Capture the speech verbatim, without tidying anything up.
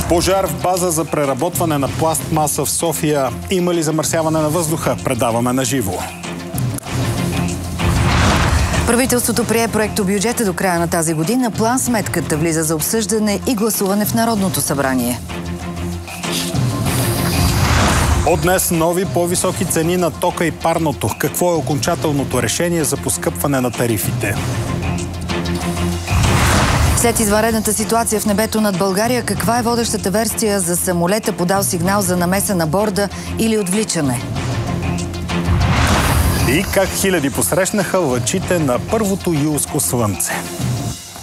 Пожар в база за преработване на пластмаса в София. Има ли замърсяване на въздуха? Предаваме на живо. Правителството прие проектобюджета до края на тази година. План-сметката влиза за обсъждане и гласуване в Народното събрание. От днес нови по-високи цени на тока и парното. Какво е окончателното решение за поскъпване на тарифите? След извънредната ситуация в небето над България, каква е водещата версия за самолета, подал сигнал за намеса на борда или отвличане? И как хиляди посрещнаха лъчите на първото юлско слънце.